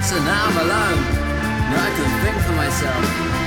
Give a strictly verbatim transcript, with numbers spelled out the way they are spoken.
So now I'm alone. Now I can think for myself.